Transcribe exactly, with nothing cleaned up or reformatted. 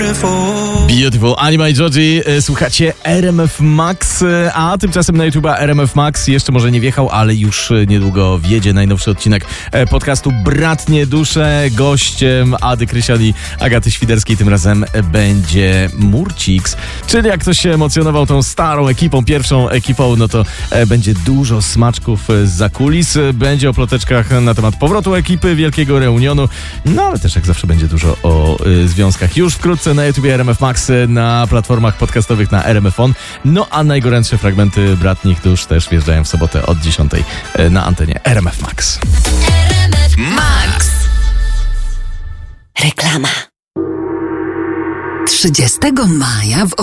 Beautiful, Anima i Joji, słuchacie R M F Max, a tymczasem na YouTube'a R M F Max jeszcze może nie wjechał, ale już niedługo wjedzie najnowszy odcinek podcastu Bratnie Dusze. Gościem Ady Krysian i Agaty Świderskiej tym razem będzie Murciks, czyli jak ktoś się emocjonował tą starą ekipą, pierwszą ekipą, no to będzie dużo smaczków zza kulis, będzie o ploteczkach na temat powrotu ekipy, wielkiego reunionu, no ale też jak zawsze będzie dużo o y, związkach. Już wkrótce na YouTubie R M F Max, na platformach podcastowych, na R M F On. No a najgorętsze fragmenty Bratnich Dusz też wjeżdżają w sobotę od dziesiątej na antenie R M F Max. R M F Max. Reklama. trzydziestego maja w